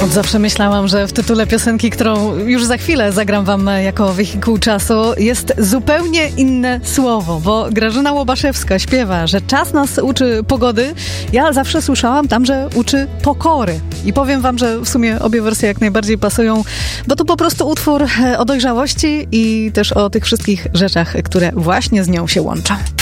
Od zawsze myślałam, że w tytule piosenki, którą już za chwilę zagram wam jako wehikuł czasu, jest zupełnie inne słowo, bo Grażyna Łobaszewska śpiewa, że czas nas uczy pogody. Ja zawsze słyszałam tam, że uczy pokory. I powiem wam, że w sumie obie wersje jak najbardziej pasują, bo to po prostu utwór o dojrzałości i też o tych wszystkich rzeczach, które właśnie z nią się łączą.